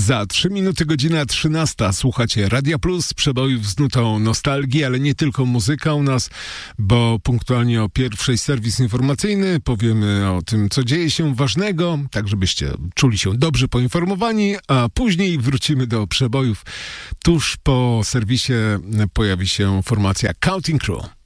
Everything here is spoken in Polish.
Za 3 minuty godzina 13. Słuchacie Radia Plus, przebojów z nutą nostalgii, ale nie tylko muzyka u nas, bo punktualnie o pierwszej serwis informacyjny powiemy o tym, co dzieje się ważnego, tak żebyście czuli się dobrze poinformowani, a później wrócimy do przebojów. Tuż po serwisie pojawi się formacja Counting Crow.